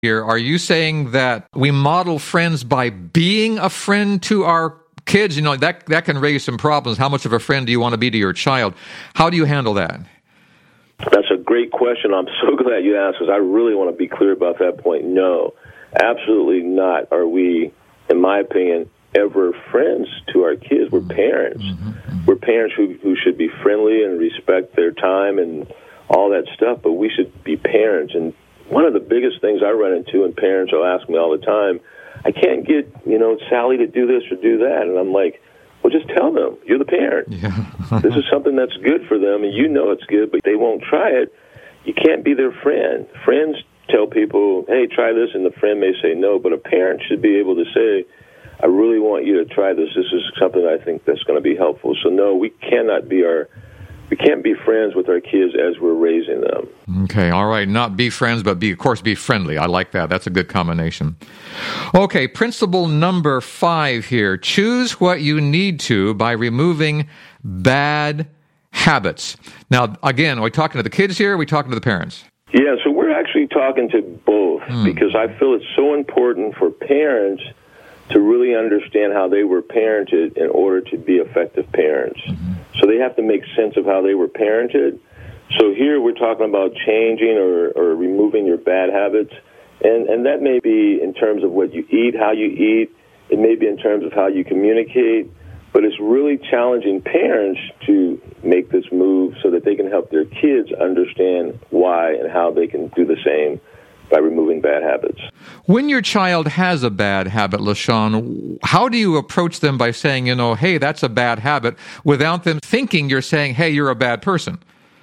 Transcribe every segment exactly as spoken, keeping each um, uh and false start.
here. Are you saying that we model friends by being a friend to our kids? You know, that that can raise some problems. How much of a friend do you want to be to your child? How do you handle that? That's a great question. I'm so glad you asked, because I really want to be clear about that point. No, absolutely not are we, in my opinion, ever friends to our kids. We're parents. Mm-hmm. We're parents who, who should be friendly and respect their time and all that stuff, but we should be parents. And one of the biggest things I run into, and parents will ask me all the time, I can't get, you know, Sally to do this or do that. And I'm like, well, just tell them. You're the parent. Yeah. This is something that's good for them, and you know it's good, but they won't try it. You can't be their friend. Friends tell people, hey, try this, and the friend may say no, but a parent should be able to say, I really want you to try this. This is something I think that's going to be helpful. So, no, we cannot be our We can't be friends with our kids as we're raising them. Okay, all right. Not be friends, but be, of course, be friendly. I like that. That's a good combination. Okay, principle number five here. Choose what you need to by removing bad habits. Now, again, are we talking to the kids here, or are we talking to the parents? Yeah, so we're actually talking to both, mm. because I feel it's so important for parents to really understand how they were parented in order to be effective parents. Mm-hmm. So they have to make sense of how they were parented. So here we're talking about changing or, or removing your bad habits. And, and that may be in terms of what you eat, how you eat. It may be in terms of how you communicate. But it's really challenging parents to make this move so that they can help their kids understand why and how they can do the same by removing bad habits. When your child has a bad habit, LaShawn, how do you approach them by saying, you know, hey, that's a bad habit, without them thinking you're saying, hey, you're a bad person?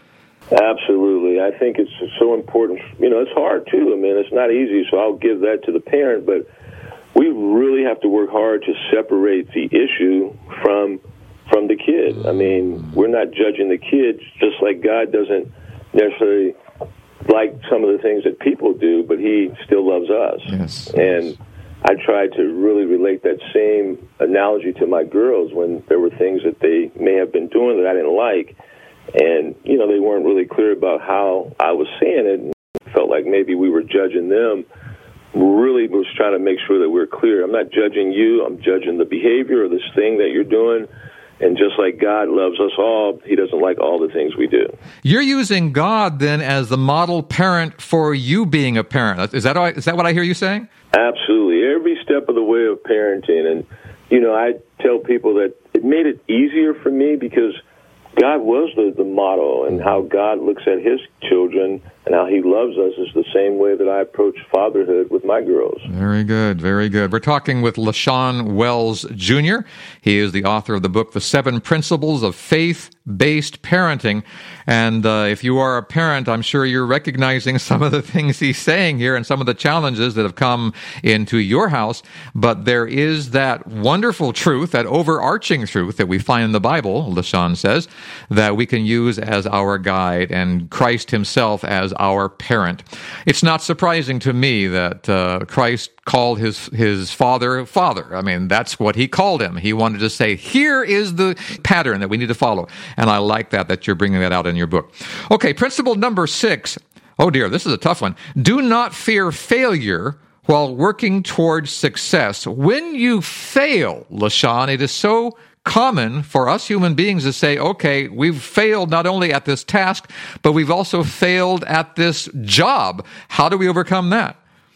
Absolutely. I think it's so important. You know, it's hard, too. I mean, it's not easy, so I'll give that to the parent, but we really have to work hard to separate the issue from from the kid. I mean, we're not judging the kids, just like God doesn't necessarily like some of the things that people do, but he still loves us. Yes. And I tried to really relate that same analogy to my girls when there were things that they may have been doing that I didn't like. And, you know, they weren't really clear about how I was seeing it. And felt like maybe we were judging them. Really was trying to make sure that we're clear. I'm not judging you. I'm judging the behavior or this thing that you're doing. And just like God loves us all, he doesn't like all the things we do. You're using God, then, as the model parent for you being a parent. Is that, is that what I hear you saying? Absolutely. Every step of the way of parenting. And, you know, I tell people that it made it easier for me because God was the, the model, and how God looks at his children and how he loves us is the same way that I approach fatherhood with my girls. Very good, very good. We're talking with LaShawn Wells Junior He is the author of the book, The Seven Principles of Faith-Based Parenting. And uh, if you are a parent, I'm sure you're recognizing some of the things he's saying here and some of the challenges that have come into your house. But there is that wonderful truth, that overarching truth that we find in the Bible, LaShawn says, that we can use as our guide, and Christ himself as our parent. It's not surprising to me that uh, Christ called his his father father. I mean, that's what he called him. He wanted to say, here is the pattern that we need to follow. And I like that, that you're bringing that out in your book. Okay, principle number six. Oh dear, this is a tough one. Do not fear failure while working towards success. When you fail, LaShawn, it is so common for us human beings to say, okay, we've failed not only at this task, but we've also failed at this job. How do we overcome that?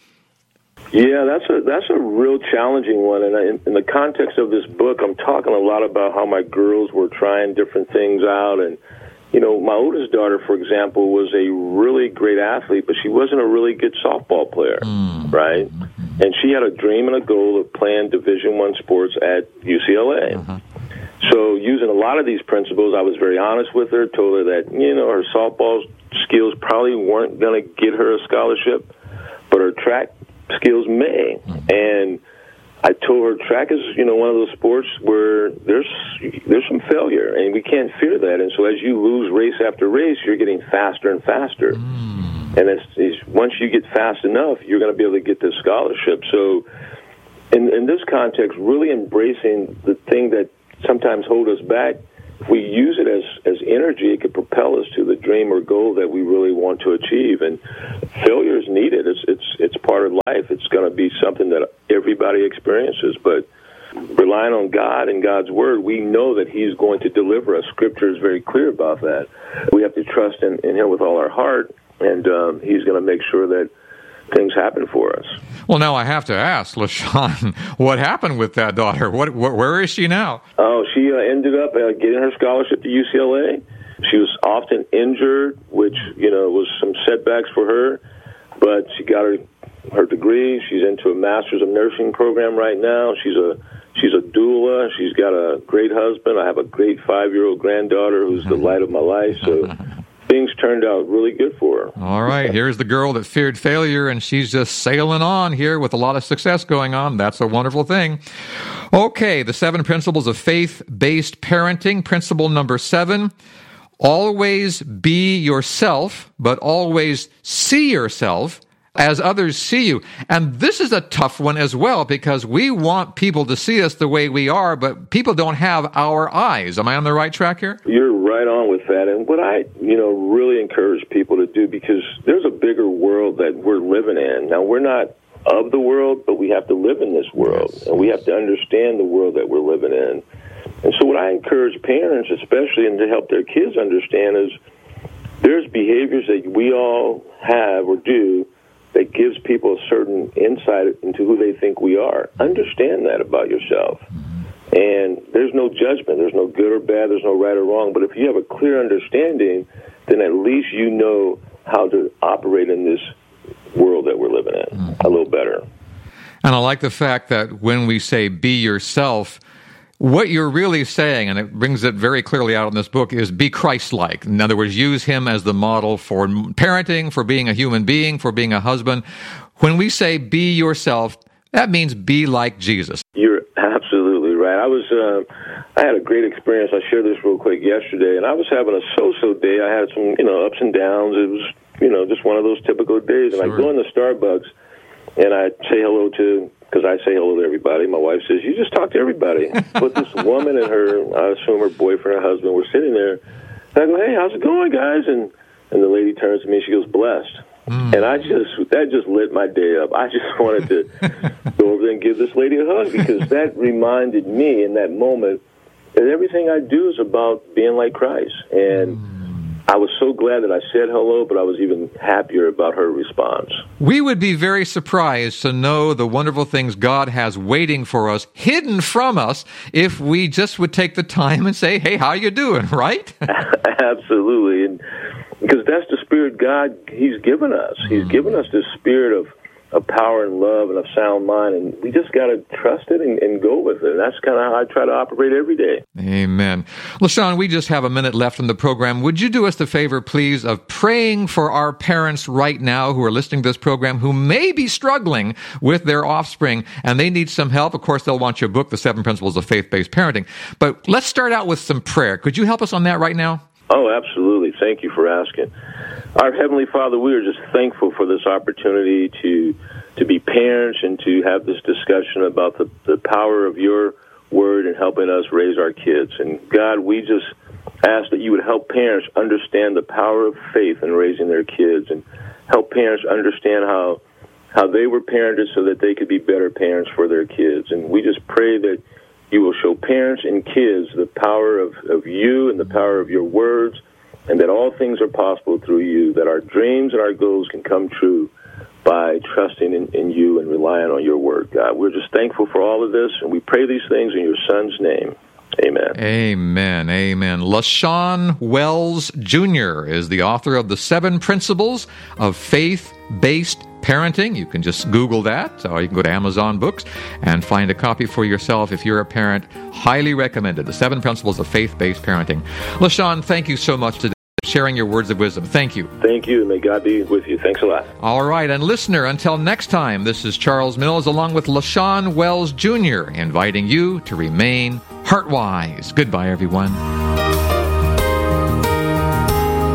Yeah, that's a that's a real challenging one. And in, in the context of this book, I'm talking a lot about how my girls were trying different things out. And, you know, my oldest daughter, for example, was a really great athlete, but she wasn't a really good softball player, mm. right? And she had a dream and a goal of playing Division One sports at U C L A. Uh-huh. So using a lot of these principles, I was very honest with her, told her that, you know, her softball skills probably weren't going to get her a scholarship, but her track skills may. Mm-hmm. And I told her track is, you know, one of those sports where there's there's some failure, and we can't fear that. And so as you lose race after race, you're getting faster and faster. Mm. And it's, it's, once you get fast enough, you're going to be able to get this scholarship. So in, in this context, really embracing the thing that sometimes hold us back if we use it as, as energy, it could propel us to the dream or goal that we really want to achieve. And failure is needed. It's, it's, it's part of life. It's going to be something that everybody experiences. But relying on God and God's Word, we know that He's going to deliver us. Scripture is very clear about that. We have to trust in, in Him with all our heart, and um, He's going to make sure that things happen for us. Well, now I have to ask, LaShawn, what happened with that daughter? What, wh- where is she now? Oh, she uh, ended up uh, getting her scholarship to U C L A. She was often injured, which, you know, was some setbacks for her, but she got her her degree. She's into a master's of nursing program right now. She's a she's a doula. She's got a great husband. I have a great five-year-old granddaughter who's the light of my life. So things turned out really good for her. All right, here's the girl that feared failure, and she's just sailing on here with a lot of success going on. That's a wonderful thing. Okay, the seven principles of faith-based parenting. Principle number seven, always be yourself, but always see yourself as others see you. And this is a tough one as well, because we want people to see us the way we are, but people don't have our eyes. Am I on the right track here? You're right on with that. And what I, you know, really encourage people to do, because there's a bigger world that we're living in. Now, we're not of the world, but we have to live in this world, yes. And we have to understand the world that we're living in. And so what I encourage parents, especially, and to help their kids understand, is there's behaviors that we all have or do that gives people a certain insight into who they think we are. Understand that about yourself. And there's no judgment. There's no good or bad. There's no right or wrong. But if you have a clear understanding, then at least you know how to operate in this world that we're living in mm-hmm. a little better. And I like the fact that when we say be yourself, what you're really saying, and it brings it very clearly out in this book, is be Christ-like. In other words, use Him as the model for parenting, for being a human being, for being a husband. When we say be yourself, that means be like Jesus. You're absolutely right. I was, uh, I had a great experience. I shared this real quick yesterday, and I was having a so-so day. I had some, you know, ups and downs. It was, you know, just one of those typical days. And sure. I go into Starbucks, and I say hello to, because I say hello to everybody. My wife says, you just talk to everybody. But this woman and her, I assume her boyfriend or husband, were sitting there. And I go, hey, how's it going, guys? And and the lady turns to me and she goes, blessed. Mm. And I just, that just lit my day up. I just wanted to go over there and give this lady a hug, because that reminded me in that moment that everything I do is about being like Christ. And mm. I was so glad that I said hello, but I was even happier about her response. We would be very surprised to know the wonderful things God has waiting for us, hidden from us, if we just would take the time and say, hey, how you doing, right? Absolutely. And because that's the spirit God, He's given us. He's mm. given us this spirit of, of power and love and of sound mind, and we just got to trust it and, and go with it. And that's kind of how I try to operate every day. Amen. LaShawn, we just have a minute left in the program. Would you do us the favor, please, of praying for our parents right now who are listening to this program who may be struggling with their offspring and they need some help? Of course, they'll want your book, The Seven Principles of Faith-Based Parenting. But let's start out with some prayer. Could you help us on that right now? Oh, absolutely. Thank you for asking. Our Heavenly Father, we are just thankful for this opportunity to to be parents and to have this discussion about the, the power of your word in helping us raise our kids. And God, we just ask that you would help parents understand the power of faith in raising their kids, and help parents understand how how they were parented so that they could be better parents for their kids. And we just pray that you will show parents and kids the power of, of you and the power of your words, and that all things are possible through you, that our dreams and our goals can come true by trusting in, in you and relying on your word, God. We're just thankful for all of this, and we pray these things in your Son's name. Amen. Amen. Amen. LaShawn Wells Junior is the author of The Seven Principles of Faith-Based Parenting. You can just Google that, or you can go to Amazon Books and find a copy for yourself if you're a parent. Highly recommended. The Seven Principles of Faith-Based Parenting. LaShawn, thank you so much today for sharing your words of wisdom. Thank you. Thank you. May God be with you. Thanks a lot. All right. And listener, until next time, this is Charles Mills along with LaShawn Wells Junior inviting you to remain heart-wise. Goodbye, everyone.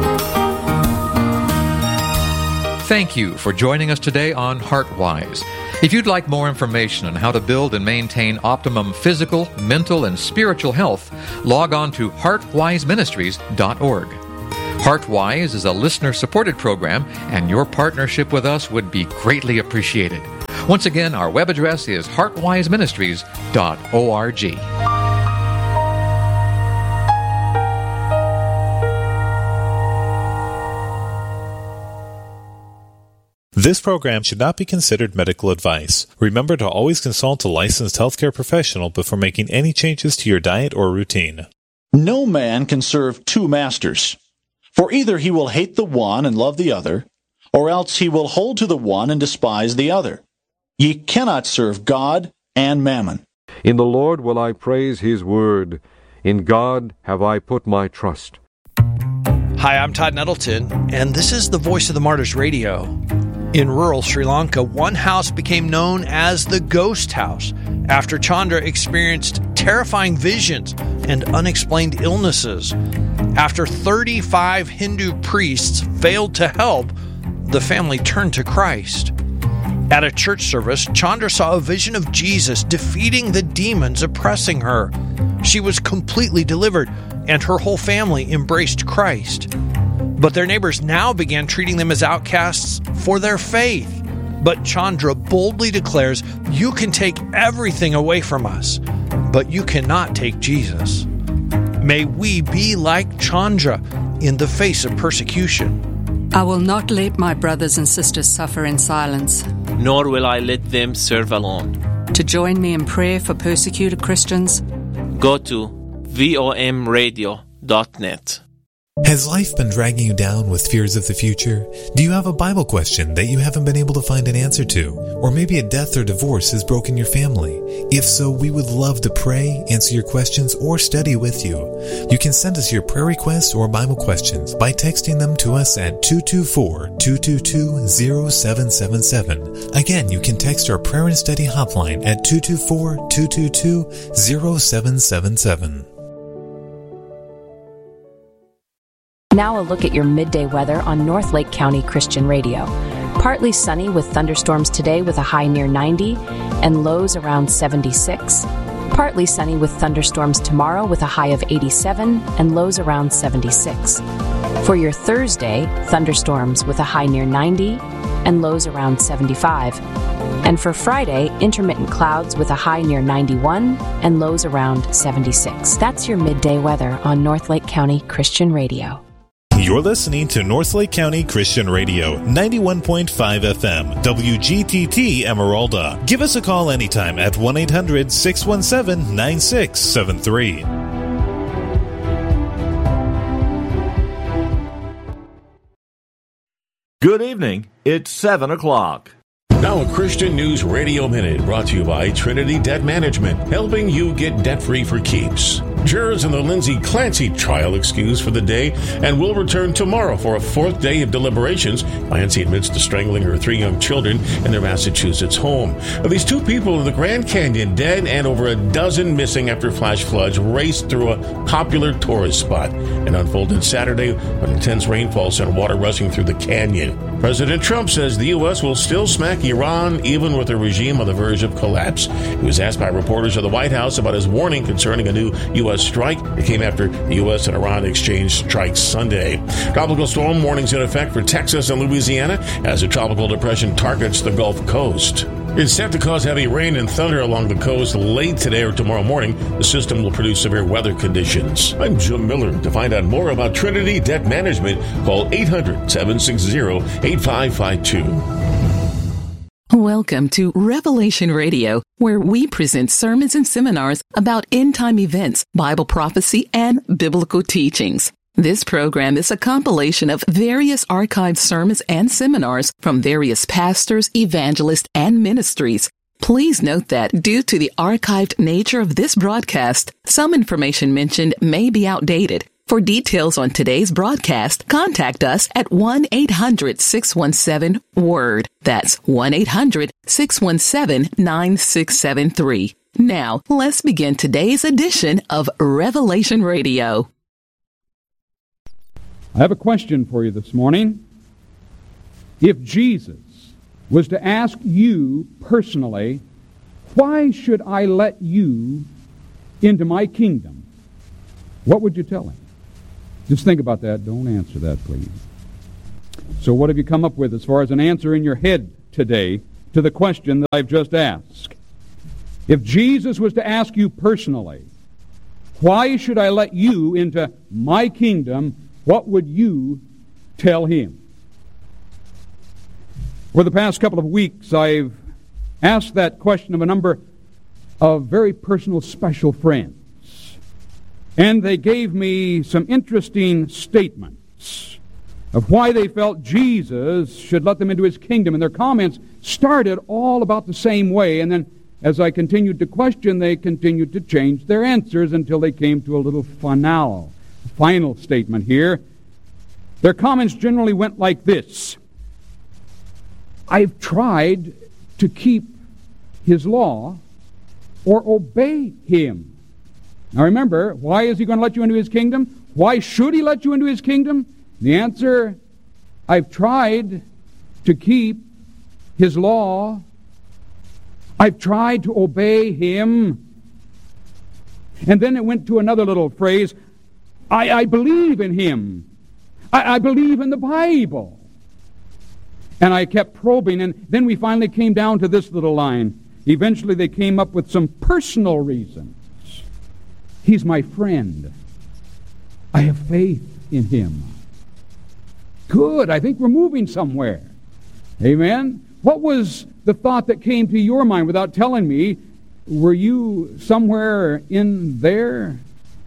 Thank you for joining us today on HeartWise. If you'd like more information on how to build and maintain optimum physical, mental, and spiritual health, log on to heart wise ministries dot org. HeartWise is a listener-supported program, and your partnership with us would be greatly appreciated. Once again, our web address is heart wise ministries dot org. This program should not be considered medical advice. Remember to always consult a licensed healthcare professional before making any changes to your diet or routine. No man can serve two masters. For either he will hate the one and love the other, or else he will hold to the one and despise the other. Ye cannot serve God and mammon. In the Lord will I praise his word. In God have I put my trust. Hi, I'm Todd Nettleton, and this is the Voice of the Martyrs Radio. In rural Sri Lanka, one house became known as the Ghost House after Chandra experienced terrifying visions and unexplained illnesses. After thirty-five Hindu priests failed to help, the family turned to Christ. At a church service, Chandra saw a vision of Jesus defeating the demons oppressing her. She was completely delivered, and her whole family embraced Christ. But their neighbors now began treating them as outcasts for their faith. But Chandra boldly declares, "You can take everything away from us, but you cannot take Jesus." May we be like Chandra in the face of persecution. I will not let my brothers and sisters suffer in silence. Nor will I let them serve alone. To join me in prayer for persecuted Christians, go to vom radio dot net. Has life been dragging you down with fears of the future? Do you have a Bible question that you haven't been able to find an answer to? Or maybe a death or divorce has broken your family? If so, we would love to pray, answer your questions, or study with you. You can send us your prayer requests or Bible questions by texting them to us at two two four, two two two, zero seven seven seven. Again, you can text our prayer and study hotline at two two four, two two two, zero seven seven seven. Now a look at your midday weather on North Lake County Christian Radio. Partly sunny with thunderstorms today with a high near ninety and lows around seventy-six. Partly sunny with thunderstorms tomorrow with a high of eighty-seven and lows around seventy-six. For your Thursday, thunderstorms with a high near ninety and lows around seventy-five. And for Friday, intermittent clouds with a high near ninety-one and lows around seventy-six. That's your midday weather on North Lake County Christian Radio. You're listening to North Lake County Christian Radio, ninety-one point five F M, W G T T Emeralda. Give us a call anytime at one eight hundred, six one seven, nine six seven three. Good evening. It's seven o'clock. Now a Christian News Radio Minute brought to you by Trinity Debt Management, helping you get debt-free for keeps. Jurors in the Lindsay Clancy trial excused for the day and will return tomorrow for a fourth day of deliberations. Clancy admits to strangling her three young children in their Massachusetts home. Now, these two people in the Grand Canyon dead and over a dozen missing after flash floods raced through a popular tourist spot and unfolded Saturday when intense rainfall sent water rushing through the canyon. President Trump says the U S will still smack Iran even with a regime on the verge of collapse. He was asked by reporters of the White House about his warning concerning a new U S strike. It came after the U S and Iran exchanged strikes Sunday. Tropical storm warnings in effect for Texas and Louisiana as a tropical depression targets the Gulf Coast. It's set to cause heavy rain and thunder along the coast late today or tomorrow morning. The system will produce severe weather conditions. I'm Jim Miller. To find out more about Trinity Debt Management, call eight hundred, seven six zero, eight five five two. Welcome to Revelation Radio, where we present sermons and seminars about end-time events, Bible prophecy, and biblical teachings. This program is a compilation of various archived sermons and seminars from various pastors, evangelists, and ministries. Please note that due to the archived nature of this broadcast, some information mentioned may be outdated. For details on today's broadcast, contact us at one eight hundred, six one seven, W O R D. That's one eight hundred, six one seven, nine six seven three. Now, let's begin today's edition of Revelation Radio. I have a question for you this morning. If Jesus was to ask you personally, why should I let you into my kingdom, what would you tell him? Just think about that. Don't answer that, please. So what have you come up with as far as an answer in your head today to the question that I've just asked? If Jesus was to ask you personally, why should I let you into my kingdom, what would you tell him? For the past couple of weeks, I've asked that question of a number of very personal, special friends. And they gave me some interesting statements of why they felt Jesus should let them into his kingdom. And their comments started all about the same way. And then as I continued to question, they continued to change their answers until they came to a little finale, final statement here. Their comments generally went like this: I've tried to keep his law or obey him. Now remember, why is he going to let you into his kingdom? Why should he let you into his kingdom? The answer, I've tried to keep his law. I've tried to obey him. And then it went to another little phrase, I, I believe in him. I, I believe in the Bible. And I kept probing, and then we finally came down to this little line. Eventually they came up with some personal reasons. He's my friend. I have faith in him. Good, I think we're moving somewhere. Amen? What was the thought that came to your mind without telling me? Were you somewhere in there?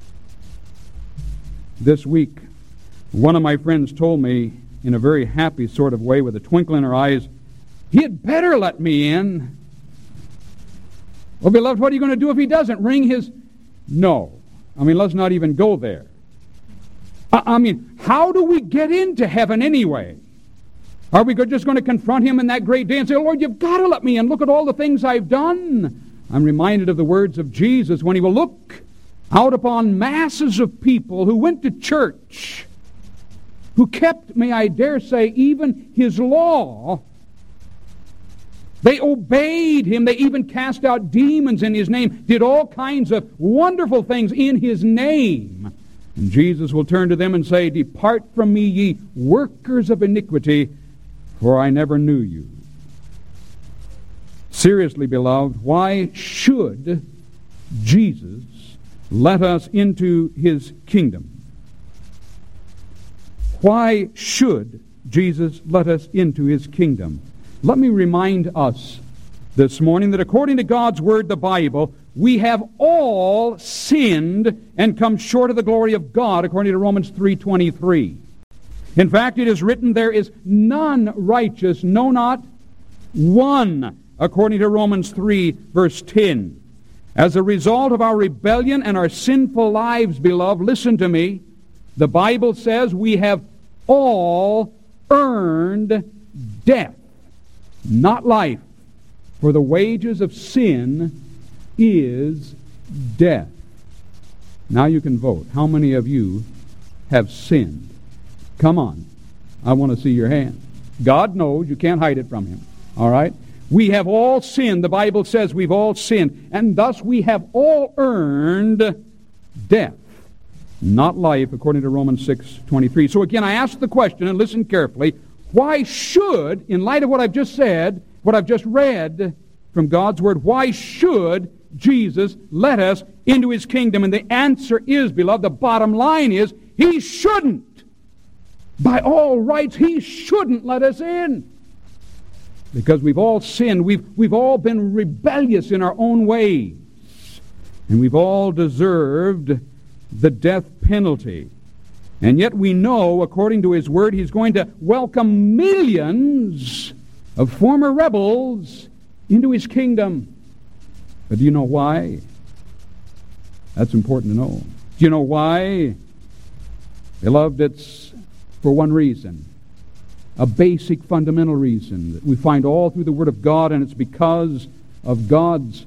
This week, one of my friends told me in a very happy sort of way with a twinkle in her eyes, he had better let me in. Well, beloved, what are you going to do if he doesn't? Ring his... No. I mean, let's not even go there. I, I mean, how do we get into heaven anyway? Are we just going to confront him in that great day and say, Lord, you've got to let me in. Look at all the things I've done. I'm reminded of the words of Jesus when he will look out upon masses of people who went to church, who kept, may I dare say, even his law. They obeyed him. They even cast out demons in his name, did all kinds of wonderful things in his name. And Jesus will turn to them and say, Depart from me, ye workers of iniquity, for I never knew you. Seriously, beloved, why should Jesus let us into his kingdom? Why should Jesus let us into his kingdom? Let me remind us this morning that according to God's Word, the Bible, we have all sinned and come short of the glory of God, according to Romans three twenty-three. In fact, it is written, there is none righteous, no, not one, according to Romans three, verse ten. As a result of our rebellion and our sinful lives, beloved, listen to me, the Bible says we have all earned death, not life. For the wages of sin is death. Now you can vote. How many of you have sinned? Come on. I want to see your hand. God knows. You can't hide it from him. All right? We have all sinned. The Bible says we've all sinned. And thus we have all earned death, not life, according to Romans six twenty-three. So again, I ask the question, and listen carefully, why should, in light of what I've just said, what I've just read from God's Word, why should Jesus let us into his kingdom? And the answer is, beloved, the bottom line is, he shouldn't. By all rights, he shouldn't let us in. Because we've all sinned. We've, we've all been rebellious in our own ways. And we've all deserved the death penalty. And yet we know, according to his word, he's going to welcome millions of former rebels into his kingdom. But do you know why? That's important to know. Do you know why? Beloved, it's for one reason. A basic, fundamental reason that we find all through the Word of God, and it's because of God's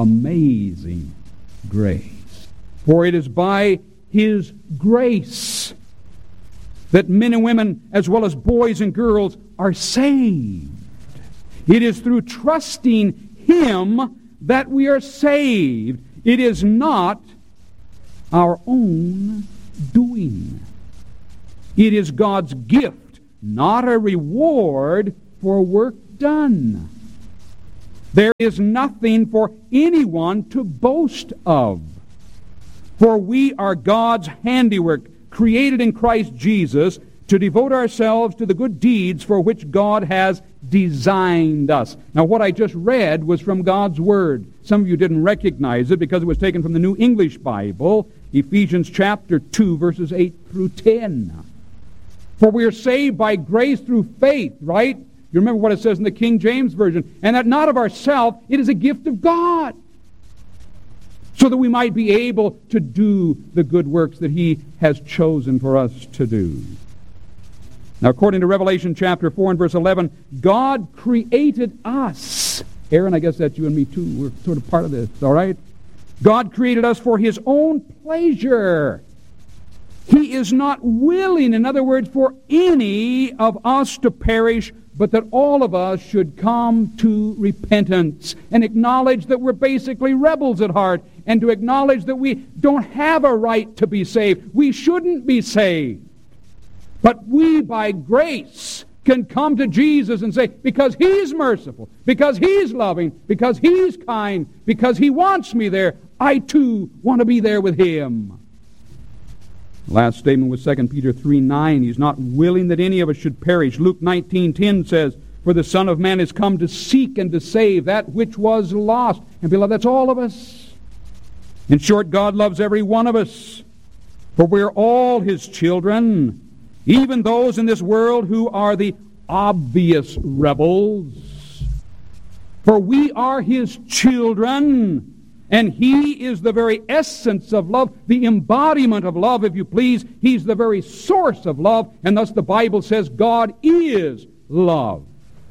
amazing grace. For it is by his grace that men and women, as well as boys and girls, are saved. It is through trusting Him that we are saved. It is not our own doing. It is God's gift, not a reward for work done. There is nothing for anyone to boast of. For we are God's handiwork, created in Christ Jesus, to devote ourselves to the good deeds for which God has designed us. Now, what I just read was from God's Word. Some of you didn't recognize it because it was taken from the New English Bible, Ephesians chapter two, verses eight through ten. For we are saved by grace through faith, right? You remember what it says in the King James Version, and that not of ourselves, it is a gift of God, so that we might be able to do the good works that He has chosen for us to do. Now, according to Revelation chapter four and verse eleven, God created us. Aaron, I guess that's you and me too. We're sort of part of this, all right? God created us for His own pleasure. He is not willing, in other words, for any of us to perish, but that all of us should come to repentance and acknowledge that we're basically rebels at heart, and to acknowledge that we don't have a right to be saved. We shouldn't be saved. But we, by grace, can come to Jesus and say, because He's merciful, because He's loving, because He's kind, because He wants me there, I too want to be there with Him. The last statement was Second Peter three nine. He's not willing that any of us should perish. Luke nineteen ten says, for the Son of Man is come to seek and to save that which was lost. And beloved, that's all of us. In short, God loves every one of us, for we're all His children, even those in this world who are the obvious rebels. For we are His children, and He is the very essence of love, the embodiment of love, if you please. He's the very source of love, and thus the Bible says God is love.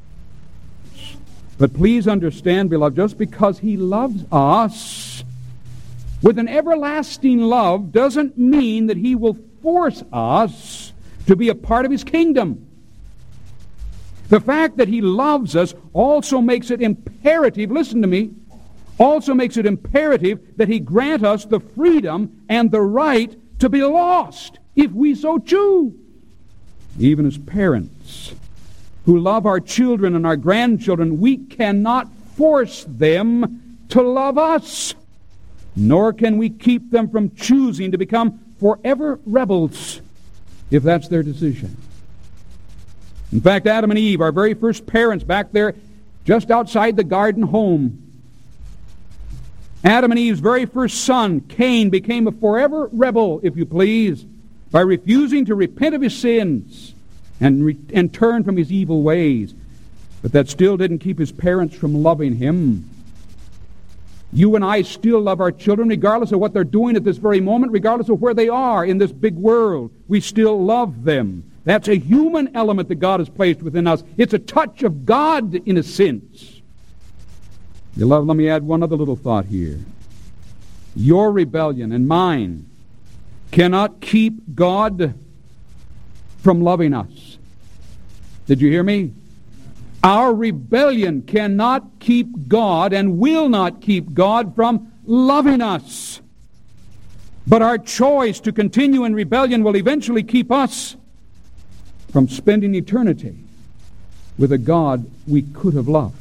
But please understand, beloved, just because He loves us with an everlasting love doesn't mean that He will force us to be a part of His kingdom. The fact that He loves us also makes it imperative, listen to me, also makes it imperative that He grant us the freedom and the right to be lost, if we so choose. Even as parents who love our children and our grandchildren, we cannot force them to love us, nor can we keep them from choosing to become forever rebels, if that's their decision. In fact, Adam and Eve, our very first parents back there just outside the garden home, Adam and Eve's very first son, Cain, became a forever rebel, if you please, by refusing to repent of his sins and, re- and turn from his evil ways. But that still didn't keep his parents from loving him. You and I still love our children, regardless of what they're doing at this very moment, regardless of where they are in this big world. We still love them. That's a human element that God has placed within us. It's a touch of God, in a sense. Beloved, let me add one other little thought here. Your rebellion and mine cannot keep God from loving us. Did you hear me? Our rebellion cannot keep God and will not keep God from loving us. But our choice to continue in rebellion will eventually keep us from spending eternity with a God we could have loved.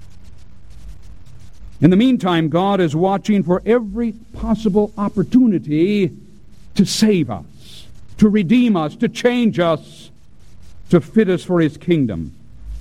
In the meantime, God is watching for every possible opportunity to save us, to redeem us, to change us, to fit us for His kingdom.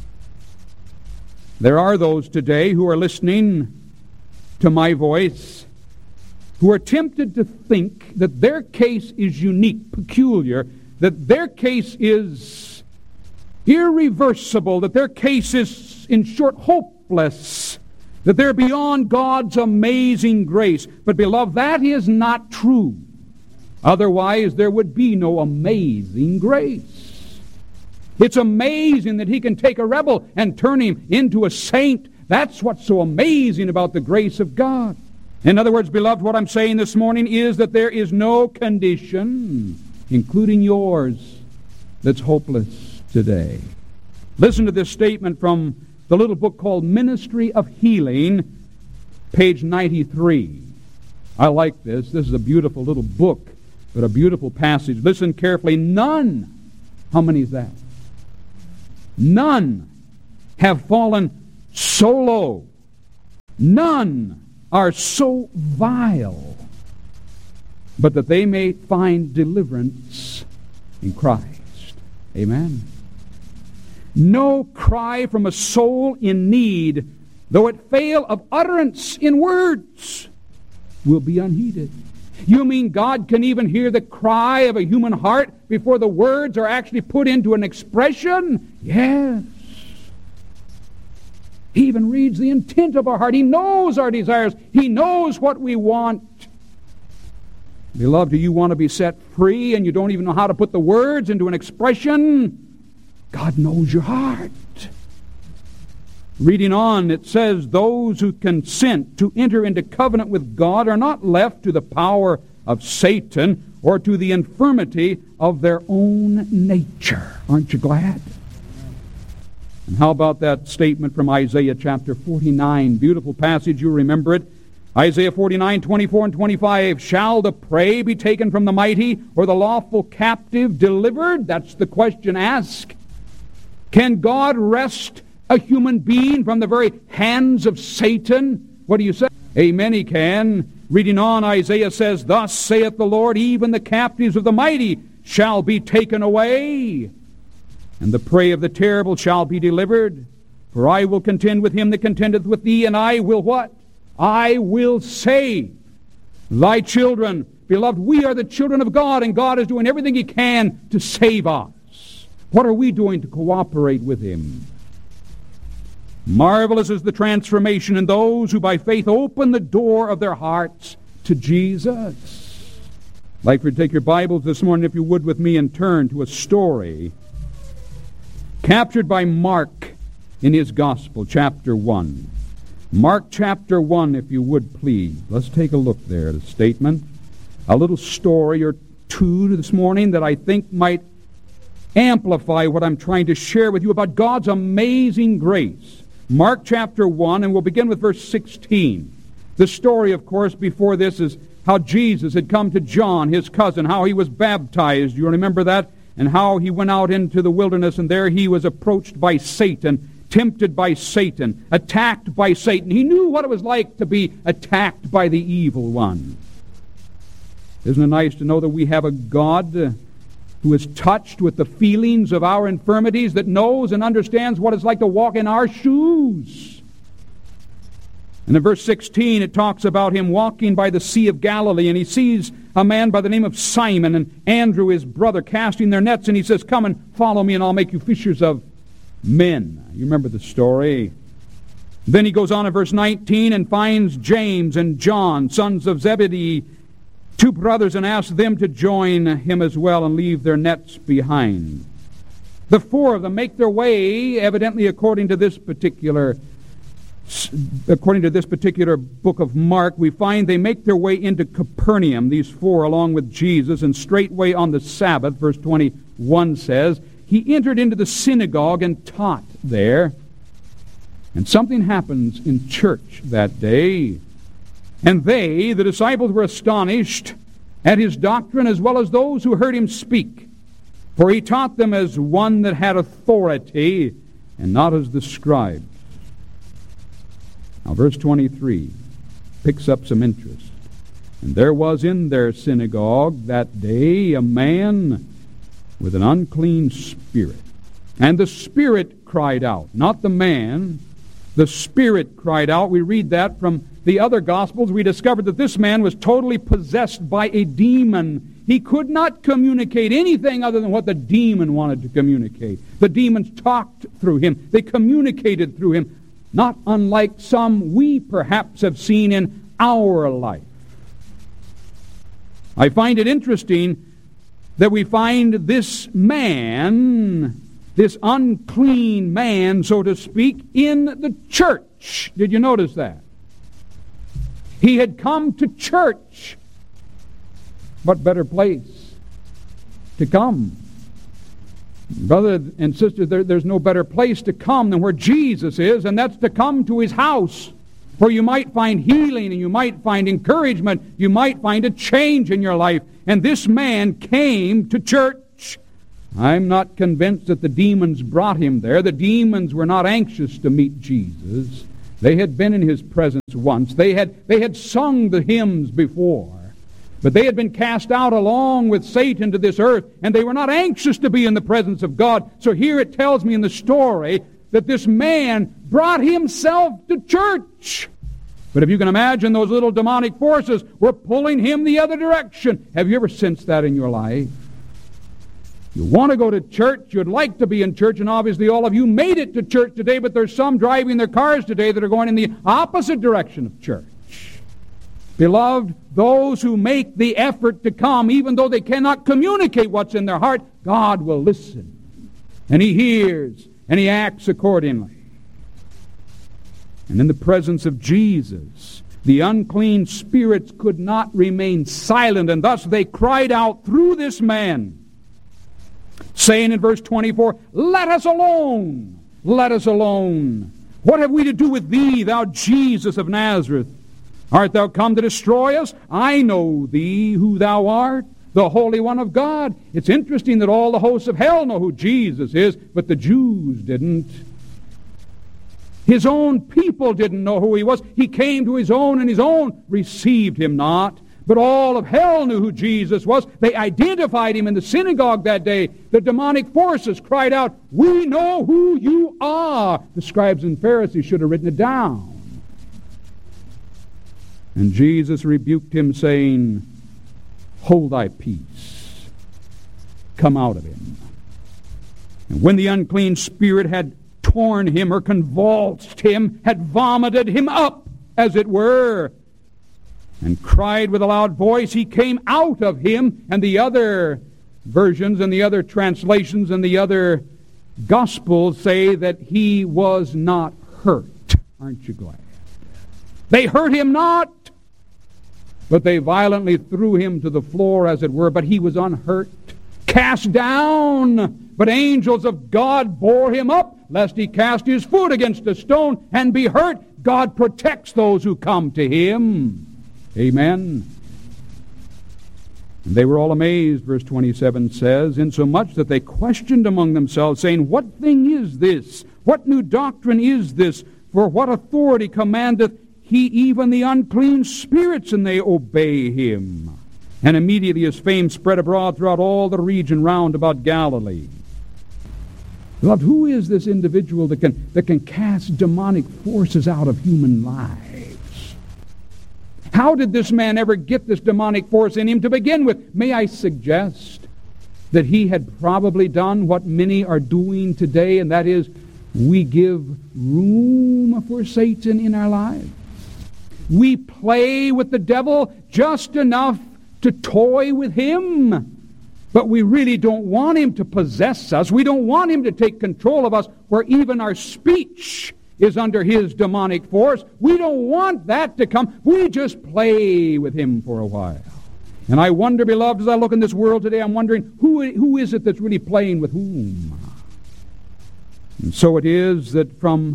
There are those today who are listening to my voice who are tempted to think that their case is unique, peculiar, that their case is irreversible, that their case is, in short, hopeless, that they're beyond God's amazing grace. But, beloved, that is not true. Otherwise, there would be no amazing grace. It's amazing that He can take a rebel and turn him into a saint. That's what's so amazing about the grace of God. In other words, beloved, what I'm saying this morning is that there is no condition, including yours, that's hopeless today. Listen to this statement from the little book called Ministry of Healing, page ninety-three. I like this. This is a beautiful little book, but a beautiful passage. Listen carefully. None, how many is that? None have fallen so low. None are so vile, but that they may find deliverance in Christ. Amen. No cry from a soul in need, though it fail of utterance in words, will be unheeded. You mean God can even hear the cry of a human heart before the words are actually put into an expression? Yes. He even reads the intent of our heart. He knows our desires. He knows what we want. Beloved, do you want to be set free and you don't even know how to put the words into an expression? God knows your heart. Reading on, it says, those who consent to enter into covenant with God are not left to the power of Satan or to the infirmity of their own nature. Aren't you glad? And how about that statement from Isaiah chapter forty-nine? Beautiful passage, you remember it. Isaiah forty-nine, twenty-four and twenty-five. Shall the prey be taken from the mighty, or the lawful captive delivered? That's the question asked. Can God wrest a human being from the very hands of Satan? What do you say? Amen, he can. Reading on, Isaiah says, thus saith the Lord, even the captives of the mighty shall be taken away, and the prey of the terrible shall be delivered. For I will contend with him that contendeth with thee, and I will what? I will save thy children. Beloved, we are the children of God, and God is doing everything he can to save us. What are we doing to cooperate with him? Marvelous is the transformation in those who by faith open the door of their hearts to Jesus. I'd like for you to take your Bibles this morning, if you would, with me, and turn to a story captured by Mark in his Gospel, chapter one. Mark chapter one, if you would, please. Let's take a look there at a statement, a little story or two this morning that I think might amplify what I'm trying to share with you about God's amazing grace. Mark chapter one, and we'll begin with verse sixteen. The story, of course, before this is how Jesus had come to John, his cousin, how he was baptized. You remember that? And how he went out into the wilderness, and there he was approached by Satan, tempted by Satan, attacked by Satan. He knew what it was like to be attacked by the evil one. Isn't it nice to know that we have a God uh, who is touched with the feelings of our infirmities, that knows and understands what it's like to walk in our shoes? And in verse sixteen, it talks about him walking by the Sea of Galilee, and he sees a man by the name of Simon and Andrew, his brother, casting their nets, and he says, come and follow me, and I'll make you fishers of men. You remember the story. Then he goes on in verse nineteen and finds James and John, sons of Zebedee, two brothers, and asks them to join him as well and leave their nets behind. The four of them make their way, evidently according to this particular According to this particular book of Mark, we find they make their way into Capernaum, these four, along with Jesus, and straightway on the Sabbath, verse twenty-one says, he entered into the synagogue and taught there. And something happens in church that day. And they, the disciples, were astonished at his doctrine, as well as those who heard him speak. For he taught them as one that had authority, and not as the scribes. Now, verse twenty-three picks up some interest. And there was in their synagogue that day a man with an unclean spirit. And the spirit cried out, not the man. The spirit cried out. We read that from the other Gospels. We discovered that this man was totally possessed by a demon. He could not communicate anything other than what the demon wanted to communicate. The demons talked through him. They communicated through him. Not unlike some we perhaps have seen in our life. I find it interesting that we find this man, this unclean man, so to speak, in the church. Did you notice that? He had come to church. What better place to come? Brother and sister, there, there's no better place to come than where Jesus is, and that's to come to His house, where you might find healing and you might find encouragement, you might find a change in your life. And this man came to church. I'm not convinced that the demons brought him there. The demons were not anxious to meet Jesus. They had been in His presence once. They had, they had sung the hymns before. But they had been cast out along with Satan to this earth, and they were not anxious to be in the presence of God. So here it tells me in the story that this man brought himself to church. But if you can imagine, those little demonic forces were pulling him the other direction. Have you ever sensed that in your life? You want to go to church, you'd like to be in church, and obviously all of you made it to church today, but there's some driving their cars today that are going in the opposite direction of church. Beloved, those who make the effort to come, even though they cannot communicate what's in their heart, God will listen. And He hears, and He acts accordingly. And in the presence of Jesus, the unclean spirits could not remain silent, and thus they cried out through this man, saying in verse twenty-four, "Let us alone, let us alone. What have we to do with thee, thou Jesus of Nazareth? Art thou come to destroy us? I know thee, who thou art, the Holy One of God." It's interesting that all the hosts of hell know who Jesus is, but the Jews didn't. His own people didn't know who He was. He came to His own, and His own received Him not. But all of hell knew who Jesus was. They identified Him in the synagogue that day. The demonic forces cried out, "We know who you are." The scribes and Pharisees should have written it down. And Jesus rebuked him, saying, "Hold thy peace. Come out of him." And when the unclean spirit had torn him or convulsed him, had vomited him up, as it were, and cried with a loud voice, he came out of him. And the other versions and the other translations and the other Gospels say that he was not hurt. Aren't you glad? They hurt him not, but they violently threw him to the floor, as it were, but he was unhurt. Cast down, but angels of God bore him up, lest he cast his foot against a stone and be hurt. God protects those who come to Him. Amen. And they were all amazed, verse twenty-seven says, insomuch that they questioned among themselves, saying, "What thing is this? What new doctrine is this? For what authority commandeth He even the unclean spirits, and they obey Him?" And immediately His fame spread abroad throughout all the region round about Galilee. Beloved, who is this individual that can, that can cast demonic forces out of human lives? How did this man ever get this demonic force in him to begin with? May I suggest that he had probably done what many are doing today, and that is, we give room for Satan in our lives. We play with the devil just enough to toy with him, but we really don't want him to possess us. We don't want him to take control of us, where even our speech is under his demonic force. We don't want that to come. We just play with him for a while. And I wonder, beloved, as I look in this world today, I'm wondering, who, who is it that's really playing with whom? And so it is that from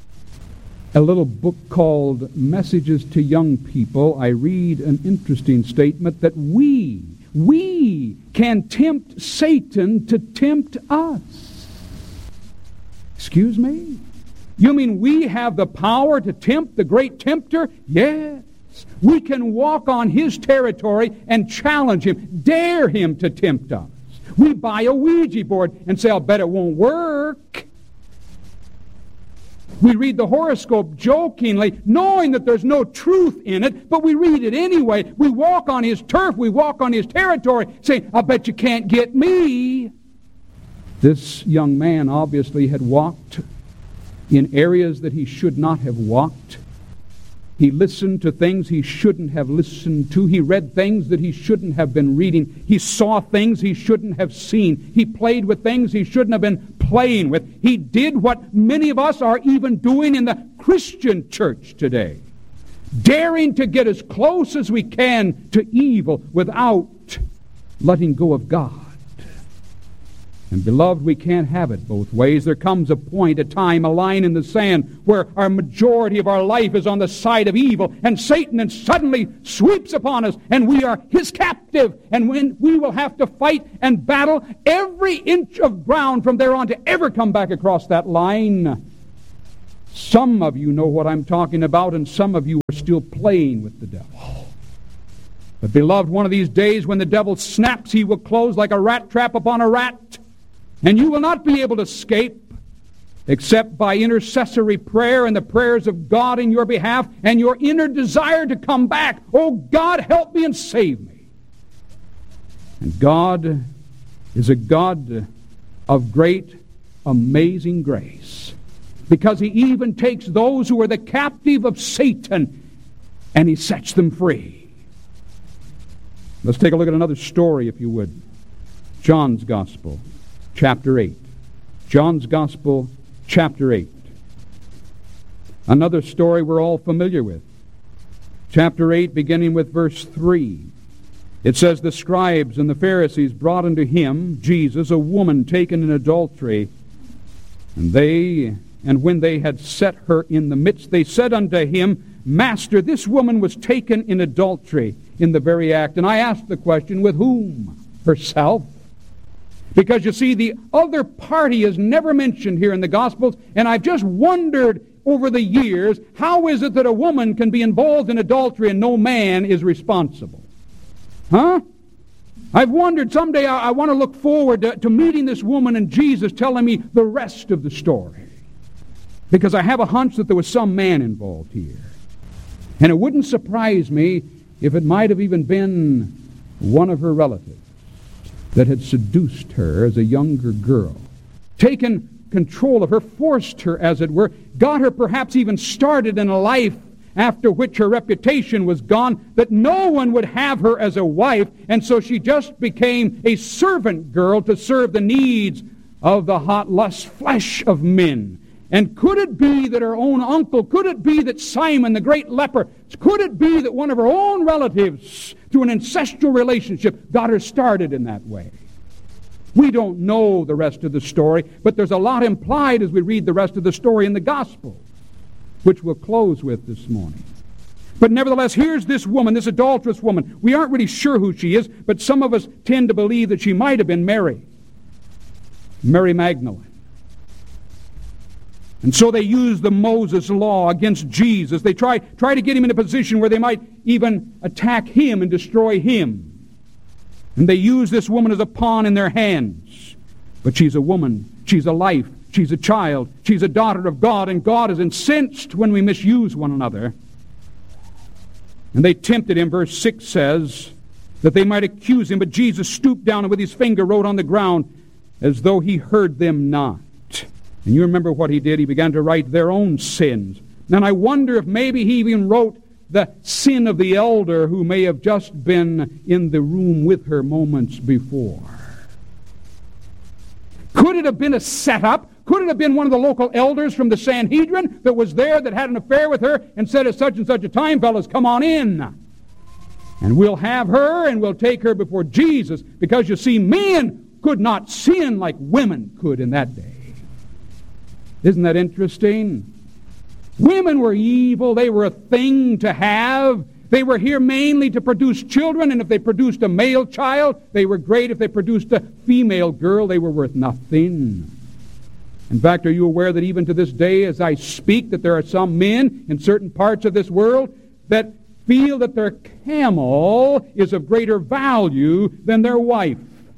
a little book called Messages to Young People, I read an interesting statement that we, we can tempt Satan to tempt us. Excuse me? You mean we have the power to tempt the great tempter? Yes. We can walk on his territory and challenge him, dare him to tempt us. We buy a Ouija board and say, "I'll bet it won't work." We read the horoscope jokingly, knowing that there's no truth in it, but we read it anyway. We walk on his turf, we walk on his territory, saying, "I'll bet you can't get me." This young man obviously had walked in areas that he should not have walked. He listened to things he shouldn't have listened to. He read things that he shouldn't have been reading. He saw things he shouldn't have seen. He played with things he shouldn't have been playing with. He did what many of us are even doing in the Christian church today, daring to get as close as we can to evil without letting go of God. And beloved, we can't have it both ways. There comes a point, a time, a line in the sand where our majority of our life is on the side of evil, and Satan and suddenly sweeps upon us, and we are his captive, and when we will have to fight and battle every inch of ground from there on to ever come back across that line. Some of you know what I'm talking about, and some of you are still playing with the devil. But beloved, one of these days when the devil snaps, he will close like a rat trap upon a rat. And you will not be able to escape except by intercessory prayer and the prayers of God in your behalf and your inner desire to come back. Oh, God, help me and save me. And God is a God of great, amazing grace, because he even takes those who are the captive of Satan and he sets them free. Let's take a look at another story, if you would. John's Gospel. Chapter eight. John's Gospel, chapter eight. Another story we're all familiar with. Chapter eight, beginning with verse three. It says, the scribes and the Pharisees brought unto him, Jesus, a woman taken in adultery. And they, and when they had set her in the midst, they said unto him, Master, this woman was taken in adultery in the very act. And I asked the question, with whom? Herself? Because, you see, the other party is never mentioned here in the Gospels, and I've just wondered over the years, how is it that a woman can be involved in adultery and no man is responsible? Huh? I've wondered, someday I, I want to look forward to, to meeting this woman and Jesus telling me the rest of the story. Because I have a hunch that there was some man involved here. And it wouldn't surprise me if it might have even been one of her relatives that had seduced her as a younger girl, taken control of her, forced her, as it were, got her perhaps even started in a life after which her reputation was gone, that no one would have her as a wife, and so she just became a servant girl to serve the needs of the hot lust flesh of men. And could it be that her own uncle, could it be that Simon, the great leper, could it be that one of her own relatives, through an ancestral relationship, got her started in that way? We don't know the rest of the story, but there's a lot implied as we read the rest of the story in the Gospel, which we'll close with this morning. But nevertheless, here's this woman, this adulterous woman. We aren't really sure who she is, but some of us tend to believe that she might have been Mary, Mary Magdalene. And so they use the Moses law against Jesus. They try, try to get him in a position where they might even attack him and destroy him. And they use this woman as a pawn in their hands. But she's a woman. She's a life. She's a child. She's a daughter of God. And God is incensed when we misuse one another. And they tempted him, verse six says, that they might accuse him. But Jesus stooped down and with his finger wrote on the ground as though he heard them not. And you remember what he did. He began to write their own sins. And I wonder if maybe he even wrote the sin of the elder who may have just been in the room with her moments before. Could it have been a setup? Could it have been one of the local elders from the Sanhedrin that was there that had an affair with her and said at such and such a time, fellas, come on in. And we'll have her and we'll take her before Jesus. Because you see, men could not sin like women could in that day. Isn't that interesting? Women were evil. They were a thing to have. They were here mainly to produce children, and if they produced a male child, they were great. If they produced a female girl, they were worth nothing. In fact, are you aware that even to this day, as I speak, that there are some men in certain parts of this world that feel that their camel is of greater value than their wife?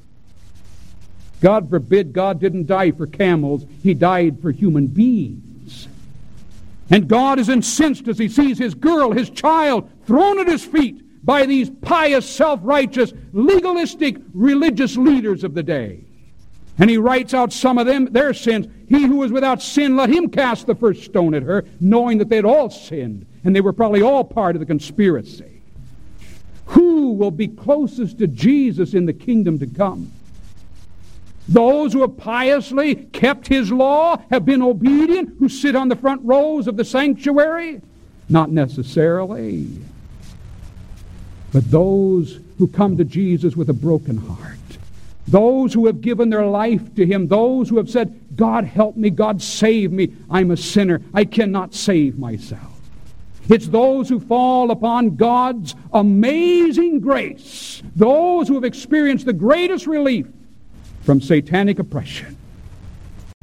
God forbid God didn't die for camels. He died for human beings. And God is incensed as he sees his girl, his child, thrown at his feet by these pious, self-righteous, legalistic, religious leaders of the day. And he writes out some of them, their sins. He who is without sin, let him cast the first stone at her, knowing that they'd all sinned. And they were probably all part of the conspiracy. Who will be closest to Jesus in the kingdom to come? Those who have piously kept his law, have been obedient, who sit on the front rows of the sanctuary? Not necessarily. But those who come to Jesus with a broken heart, Those who have given their life to Him, those who have said, God help me, God save me, I'm a sinner, I cannot save myself. It's those who fall upon God's amazing grace, those who have experienced the greatest relief from satanic oppression.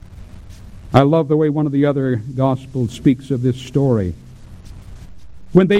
I love the way one of the other Gospels speaks of this story. When they